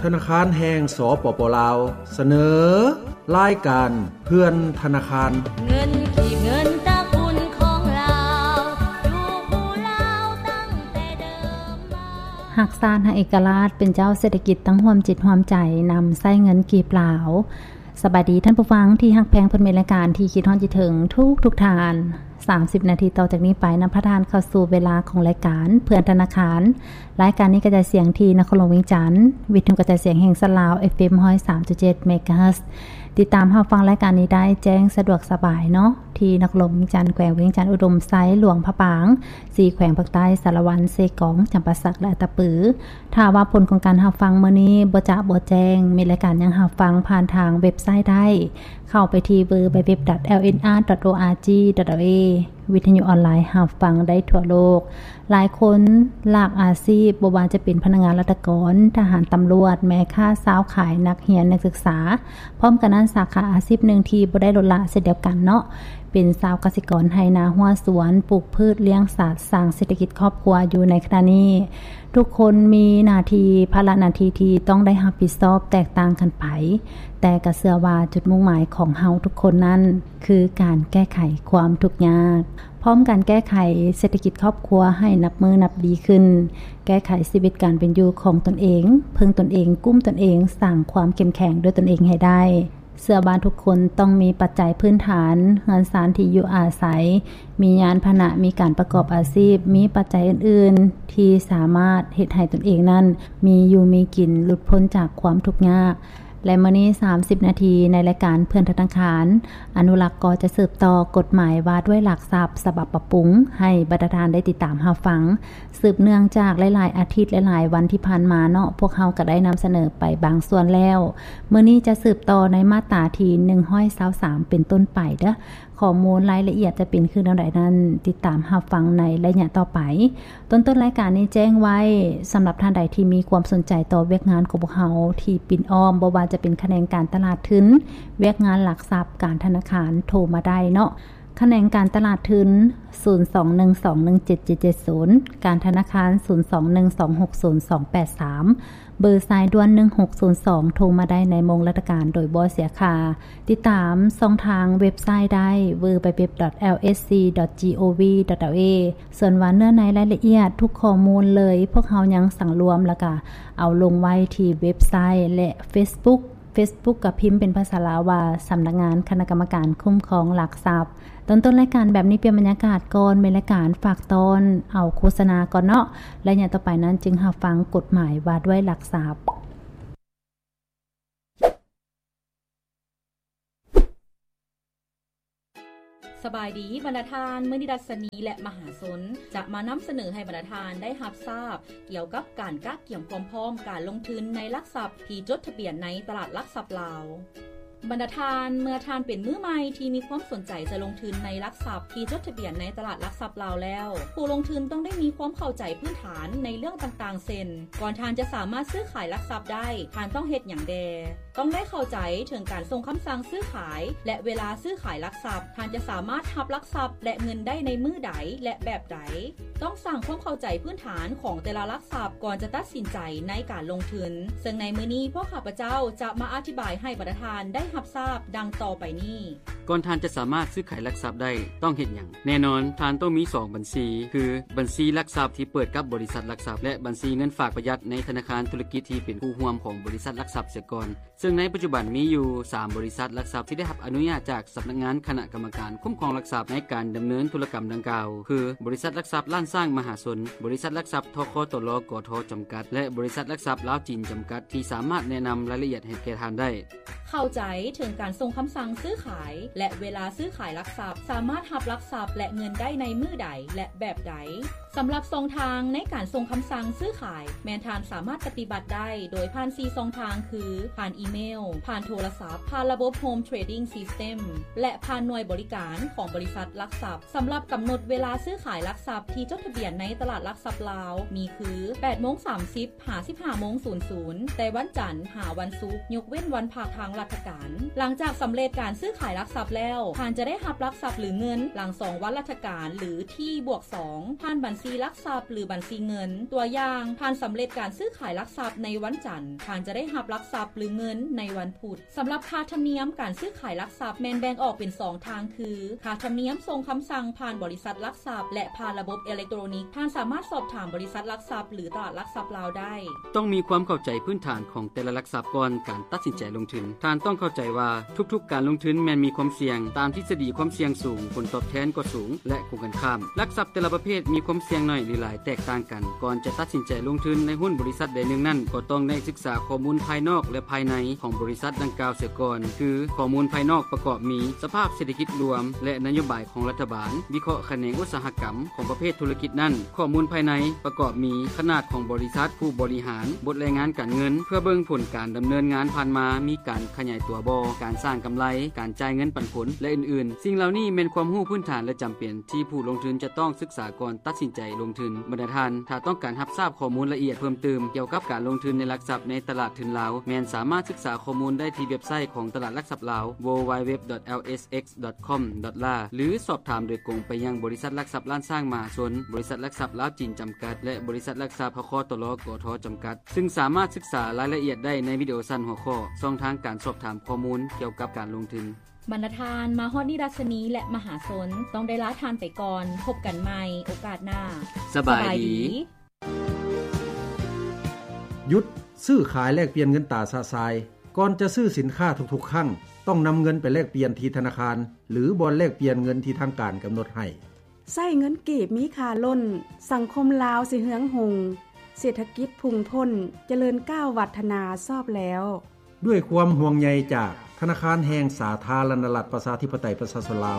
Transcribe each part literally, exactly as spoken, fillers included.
นาคารแห่งสปป.ลาวเสนอรายการเพื่อนธนาคารเงินขีดเงินตระกูลของเราอยู่คู่เราตั้งแต่เดิมมาหักซานหาเอกราชเป็นเจ้าเศรษฐกิจตั้งร่วมจิตร่วมใจนำใช้เงินกีบลาวสบายดีท่านผู้ฟังที่ฮักแพงเพิ่นมีรายการที่คิดฮอดจิถึงทุกทุกทานสามสิบนาทีต่อจากนี้ไปนำพระทานเข้าสู่เวลาของรายการเพื่อนธนาคารรายการนี้กระจายเสียงที่นครหลวงเวียงจันทน์วิทยุกระจายเสียงแห่งสลาว เอฟ เอ็ม หนึ่งศูนย์สามจุดเจ็ด เมกะเฮิรตซ์ติดตามรับฟังรายการนี้ได้แจ้งสะดวกสบายเนาะที่นครหลวงเวียงจันทน์แขวงเวียงจันทน์อุดมไซหลวงพระปางสี่แขวงภาคใต้สารวันเซกองจำปาสักและตะปือถ้าว่าผลของการรับฟังมื้อนี้บ่จะบ่แจ้งมีรายการยังรับฟังผ่านทางเว็บไซต์ได้เข้าไปที่ ดับเบิลยู ดับเบิลยู ดับเบิลยู ดอท แอล เอ็น อาร์ ดอท โอ อาร์ จี ดอท เอล เอ วิทยุออนไลน์รับฟังได้ทั่วโลกหลายคนหลากอาชีพบ่ว่าจะเป็นพนักงานราชการทหารตำรวจแม่ค้าสาวขายนักเรียนนักศึกษาพร้อมกันนั้นสาขาอาชีพหนึ่งที่บ่ได้ลดละเช่นเดียวกันเนาะเป็นชาวเกษตรกรไร่นาหัวสวนปลูกพืชเลี้ยงสัตว์สร้างเศรษฐกิจครอบครัวอยู่ในขณะนี้ทุกคนมีหน้าที่ภาระหน้าที่ที่ต้องได้รับผิดชอบแตกต่างกันไปแต่ก็เชื่อว่าจุดมุ่งหมายของเฮาทุกคนนั้นคือการแก้ไขความทุกข์ยากพร้อมการแก้ไขเศรษฐกิจครอบครัวให้นับมือนับดีขึ้นแก้ไขชีวิตการเป็นอยู่ของตนเองพึ่งตนเองกุ้มตนเองสร้างความเข้มแข็งด้วยตนเองให้ได้เสื้อบ้านทุกคนต้องมีปัจจัยพื้นฐานเงินสารที่อยู่อาศัยมียานพาหนะมีการประกอบอาชีพมีปัจจัยอื่นๆที่สามารถเฮ็ดให้ตนเองนั้นมีอยู่มีกินหลุดพ้นจากความทุกข์ยากและมื้อนี้สามสิบนาทีในรายการเพื่อนธนาคารอนุรักษ์ก็จะสืบต่อกฎหมายว่าด้วยหลักทรัพย์ฉบับปรับปรุงให้บรรดาท่านได้ติดตามรับฟังสืบเนื่องจากหลายๆอาทิตย์หลายๆวันที่ผ่านมาเนาะพวกเฮาก็ได้นำเสนอไปบางส่วนแล้วมื้อนี้จะสืบต่อในมาตราที่หนึ่งร้อยยี่สิบสามเป็นต้นไปเด้อข้อมูลรายละเอียดจะเป็นคือแนวใดนั้นติดตามรับฟังในระยะต่อไปต้นต้นรายการนี้แจ้งไว้สำหรับท่านใดที่มีความสนใจต่อเวียกงานของพวกเฮาที่ปิ่นอ้อมบ่ว่าจะเป็นแขนงการตลาดทุนเวียกงานหลักทรัพย์การธนาคารโทรมาได้เนาะแขนงการตลาดทุนศูนย์ สอง หนึ่ง สอง หนึ่ง เจ็ด เจ็ด เจ็ด ศูนย์การธนาคารศูนย์ สอง หนึ่ง สอง หก ศูนย์ สอง แปด สามเบอร์สายด่วนหนึ่งหกศูนย์สองโทรมาได้ในโมงราชการโดยบ่เสียค่าติดตามช่องทางเว็บไซต์ได้ ดับเบิลยู ดับเบิลยู ดับเบิลยู ดอท แอล เอส ซี ดอท จี โอ วี ดอท แอล เอ ส่วนว่าเนื้อในรายละเอียดทุกข้อมูลเลยพวกเฮายังสั่งรวมแล้วก็เอาลงไว้ที่เว็บไซต์และ Facebook Facebook กับพิมพ์เป็นภาษาลาวว่าสำนักงานคณะกรรมการคุ้มครองหลักทรัพย์ต้นต้นรายการแบบนี้เป็นบรรยากาศก่อนเป็นรายการฝากตอนเอาโฆษณาก่อนเนาะและอย่างต่อไปนั้นจึงหาฟังกฎหมายว่าด้วยหลักทรัพย์สบายดีบรรดาทานมื้อนี้ดัชนีและมหาชนจะมานำเสนอให้บรรดาทานได้รับทราบเกี่ยวกับการกะเกี่ยมพร้อมๆการลงทุนในหลักทรัพย์ที่จดทะเบียนในตลาดหลักทรัพย์ลาวบรรดาทานเมื่อทานเป็นมือใหม่ที่มีความสนใจจะลงทุนในหลักทรัพย์ที่จดทะเบียนในตลาดหลักทรัพย์ลาวแล้วผู้ลงทุนต้องได้มีความเข้าใจพื้นฐานในเรื่องต่างๆเช่นก่อนทานจะสามารถซื้อขายหลักทรัพย์ได้ทานต้องเฮ็ดหยังแดต้องได้เข้าใจถึงการส่งคำสั่งซื้อขายและเวลาซื้อขายหลักทรัพย์ทานจะสามารถรับหลักทรัพย์และเงินได้ในมือใดและแบบใดต้องสร้างความเข้าใจพื้นฐานของแต่ละหลักทรัพย์ก่อนจะตัดสินใจในการลงทุนซึ่งในมื้อนี้พวกข้าพเจ้าจะมาอธิบายให้บรรดาทานได้รับทราบดังต่อไปนี้ก่อนทานจะสามารถซื้อขายหลักทรัพย์ได้ต้องเฮ็ดหยังแน่นอนทานต้องมีสองบัญชีคือบัญชีหลักทรัพย์ที่เปิดกับบริษัทหลักทรัพย์และบัญชีเงินฝากประหยัดในธนาคารธุรกิจที่เป็นผู้ร่วมของบริษัทหลักทรัพย์เสียก่อนซึ่งในปัจจุบันมีอยู่สามบริษัทหลักทรัพย์ที่ได้รับอนุญาตจากสำนักงานคณะกรรมการคุ้มครองหลักทรัพย์ในการดำเนินธุรกรรมดังกล่าวคือบริษัทหลักทรัพย์ล้านสร้างมหาชนบริษัทหลักทรัพย์ทคตลกทจำกัดและบริษัทหลักทรัพย์ลาวจีนจำกัดที่สามารถแนะนำรายละเอียดให้แก่ท่านได้เข้าใจถึงการส่งคำสั่งซื้อขายและเวลาซื้อขายหลักทรัพย์สามารถรับหลักทรัพย์และเงินได้ในมือใดและแบบใดสำหรับช่องทางในการส่งคำสั่งซื้อขายแม่นทานสามารถปฏิบัติได้โดยผ่านสี่ช่องทางคือผ่านอีเมลผ่านโทรศัพท์ผ่านระบบ Home Trading System และผ่านหน่วยบริการของบริษัทหลักทรัพย์สำหรับกำหนดเวลาซื้อขายหลักทรัพย์ที่จดทะเบียนในตลาดหลักทรัพย์ลาวมีคือ แปดโมงสามสิบ ถึง สิบห้าโมง แต่วันจันทร์หาวันศุกร์ยกเว้นวันภาคทางราชการหลังจากสำเร็จการซื้อขายลักทรัพย์แล้วท่านจะได้รับลักทรัพย์หรือเงินหลังสองวันราชการหรือที่บวกสองผ่านบัญชีลักทรัพย์หรือบัญชีเงินตัวอย่างท่านสำเร็จการซื้อขายลักทรัพย์ในวันจันทร์ท่านจะได้รับลักทรัพย์หรือเงินในวันพุธสำหรับค่าธรรมเนียมการซื้อขายลักทรัพย์แม่นแบ่งออกเป็นสองทางคือค่าธรรมเนียมส่งคำสั่งผ่านบริษัทลักทรัพย์และผ่านระบบอิเล็กทรอนิกส์ท่านสามารถสอบถามบริษัทลักทรัพย์หรือตลาดลักทรัพย์ลาวได้ต้องมีความเข้าใจพื้นฐานของแต่ละลักทรัพย์ก่อนการตัดสินใจลงทุนท่านต้องเข้าใจว่าทุกๆการลงทุนแม้นมีความเสี่ยงตามทฤษฎีความเสี่ยงสูงผลตอบแทนก็สูงและคู่กันข้ามลักทรัพย์แต่ละประเภทมีความเสี่ยงน้อยหรือหลายแตกต่างกันก่อนจะตัดสินใจลงทุนในหุ้นบริษัทใดหนึ่งนั้นก็ต้องได้ศึกษาข้อมูลภายนอกและภายในของบริษัทดังกล่าวเสียก่อนคือข้อมูลภายนอกประกอบมีสภาพเศรษฐกิจรวมและนโยบายของรัฐบาลวิเคราะห์แขนงอุตสาหกรรมของประเภทธุรกิจนั้นข้อมูลภายในประกอบมีขนาดของบริษัทผู้บริหารบทรายงานการเงินเพื่อเบิ่งผลการดำเนินงานผ่านมามีการขยายตัวบ่การสร้างกำไรการจ่ายเงินปันผลและอื่นๆสิ่งเหล่านี้เป็นความรู้พื้นฐานและจำเป็นที่ผู้ลงทุนจะต้องศึกษาก่อนตัดสินใจลงทุนบรรดาท่านถ้าต้องการรับทราบข้อมูลละเอียดเพิ่มเติมเกี่ยวกับการลงทุนในหลักทรัพย์ในตลาดทุนลาวแม้นสามารถศึกษาข้อมูลได้ที่เว็บไซต์ของตลาดหลักทรัพย์ลาว ดับเบิลยู ดับเบิลยู ดับเบิลยู ดอท แอล เอส เอ็กซ์ ดอท คอม ดอท เอล เอ หรือสอบถามโดยตรงไปยังบริษัทหลักทรัพย์ล้านสร้างมหาชนบริษัทหลักทรัพย์ลาวจีนจำกัดและบริษัทหลักทรัพย์พคตลกทจำกัดซึ่งสามารถศึกษารายละเอียดได้ในวิดีโอสั้นหัวข้อช่องทางการสอบถามข้อมูลเกี่ยวกับการลงทุนบรรณาทานมาฮอดนิรัชนีและมหาสนต้องได้ลาทานไปก่อนพบกันใหม่โอกาสหน้าสบายดีหยุดซื้อขายแลกเปลี่ยนเงินตราซาซายก่อนจะซื้อสินค้าทุกๆครั้งต้องนำเงินไปแลกเปลี่ยนที่ธนาคารหรือบ่อนแลกเปลี่ยนเงินที่ทางการกำหนดให้ใช้เงินกีบมีค่าล้นสังคมลาวสิเหืองหงเศรษฐกิจพุ่งพ้นเจริญก้าววัฒนาซอบแล้วด้วยความห่วงใยจากธนาคารแห่งสาธารณรัฐประชาธิปไตยประชาชนลาว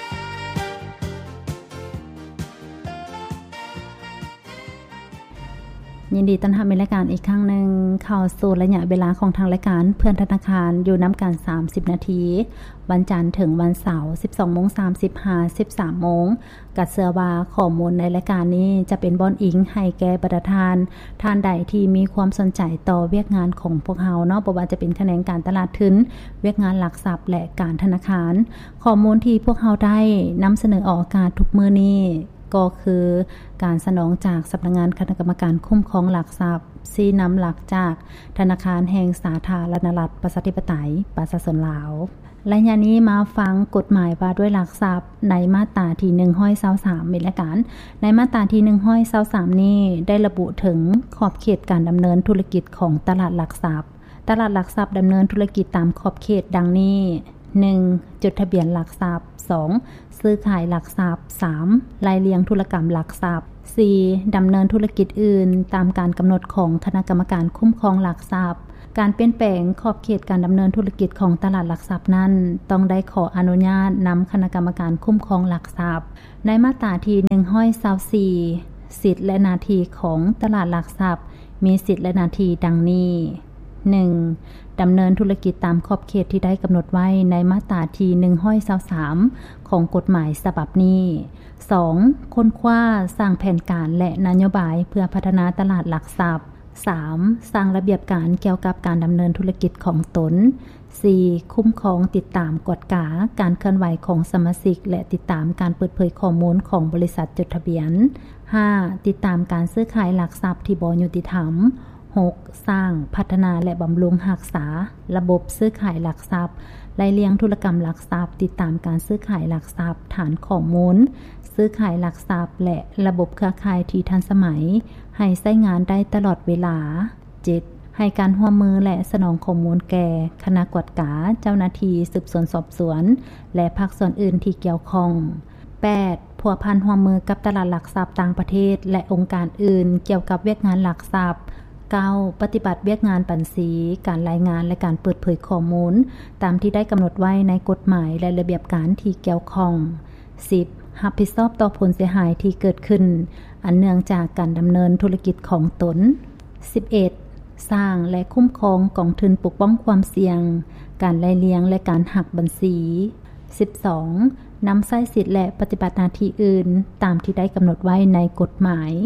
ยินดีต้อนรับในรายการอีกครั้งหนึ่งเข้าสู่ระยะเวลาของทางรายการเพื่อนธนาคารอยู่น้ำกันสามสิบนาทีวันจันทร์ถึงวันเสาร์ สิบสองโมงสามสิบห้า สิบสามโมงกัดเสือว่าข้อมูลในรายการนี้จะเป็นบอนอิงให้แก่บรรดาทานท่านใดที่มีความสนใจต่อเวียกงานของพวกเฮาเนาะบ่ว่าจะเป็นแขนงการตลาดทุนเวียกงานหลักทรัพย์และการธนาคารข้อมูลที่พวกเฮาได้นำเสนอออกอากาศทุกมื้อนี้ก็คือการสนองจากสำนักงานคณะกรรมการคุ้มครองหลักทรัพย์ซีนำหลักจากธนาคารแห่งสาธารณรัฐประชาธิปไตยประชาชนลาวและยานี้มาฟังกฎหมายว่าด้วยหลักทรัพย์ในมาตราที่หนึ่งร้อยยี่สิบสามมีรายการในมาตราที่หนึ่งร้อยยี่สิบสามนี้ได้ระบุถึงขอบเขตการดำเนินธุรกิจของตลาดหลักทรัพย์ตลาดหลักทรัพย์ดำเนินธุรกิจตามขอบเขตดังนี้หนึ่งจดทะเบียนหลักทรัพย์สองซื้อขายหลักทรัพย์สามรายเรียงธุรกรรมหลักทรัพย์สี่ดำเนินธุรกิจอื่นตามการกำหนดของคณะกรรมการคุ้มครองหลักทรัพย์การเปลี่ยนแปลงขอบเขตการดำเนินธุรกิจของตลาดหลักทรัพย์นั้นต้องได้ขออนุญาตนำคณะกรรมการคุ้มครองหลักทรัพย์ในมาตราที่หนึ่งร้อยยี่สิบสี่สิทธิและหน้าที่ของตลาดหลักทรัพย์มีสิทธิและหน้าที่ดังนี้หนึ่งดำเนินธุรกิจตามขอบเขตที่ได้กำหนดไว้ในมาตราที่หนึ่งร้อยยี่สิบสามของกฎหมายฉบับนี้สองค้นคว้าสร้างแผนการและนโยบายเพื่อพัฒนาตลาดหลักทรัพย์สามสร้างระเบียบการเกี่ยวกับการดำเนินธุรกิจของตนสี่คุ้มครองติดตามกฎกาการเคลื่อนไหวของสมาชิกและติดตามการเปิดเผยข้อมูลของบริษัทจดทะเบียนห้าติดตามการซื้อขายหลักทรัพย์ที่บ่ยุติธรรมหกสร้างพัฒนาและบำรุงรักษาระบบซื้อขายหลักทรัพย์รายเรียงธุรกรรมหลักทรัพย์ติดตามการซื้อขายหลักทรัพย์ฐานข้อมูลซื้อขายหลักทรัพย์และระบบเครือข่ายที่ทันสมัยให้ใช้งานได้ตลอดเวลาเจ็ดให้การร่วมมือและสนองข้อมูลแก่คณะกวดกาเจ้าหน้าที่สืบสวนสอบสวนและภาคส่วนอื่นที่เกี่ยวข้องแปดผัวพันร่วมมือกับตลาดหลักทรัพย์ต่างประเทศและองค์การอื่นเกี่ยวกับเวียกงานหลักทรัพย์เก้าปฏิบัติเวียกงานบัญชีการรายงานและการเปิดเผยข้อมูลตามที่ได้กำหนดไว้ในกฎหมายและระเบียบการที่เกี่ยวข้องสิบรับผิดชอบต่อผลเสียหายที่เกิดขึ้นอันเนื่องจากการดำเนินธุรกิจของตนสิบเอ็ดสร้างและคุ้มครองกองทุนปกป้องความเสี่ยงการรายเรียงและการหักบัญชีสิบสองนำใช้สิทธิและปฏิบัติหน้าที่อื่นตามที่ได้กำหนดไว้ในกฎหมาย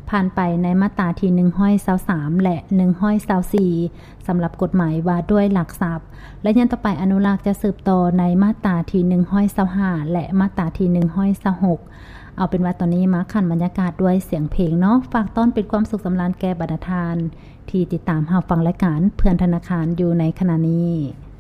ผ่านไปในมาตราที่หนึ่งร้อยยี่สิบสามและหนึ่งร้อยยี่สิบสี่สำหรับกฎหมายว่าด้วยหลักทรัพย์และยันต่อไปอนุรักษ์จะสืบต่อในมาตราที่หนึ่งร้อยยี่สิบห้าและมาตราที่หนึ่งร้อยยี่สิบหกเอาเป็นว่าตอนนี้มาขันบรรยากาศด้วยเสียงเพลงเนาะฝากต้อนเป็นความสุขสำราญแก่บรรดาทานที่ติดตามรับฟังรายการเพื่อนธนาคารอยู่ในขณะนี้